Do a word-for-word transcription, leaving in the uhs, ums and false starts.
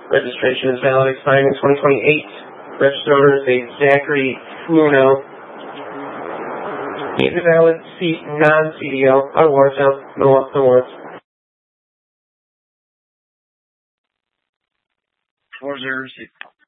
Registration is valid expiring in twenty twenty-eight. Registered owner is a Zachary Muno. He is a valid C, non-C D L out of Wartown, Milwaukee, Wards. four zero six.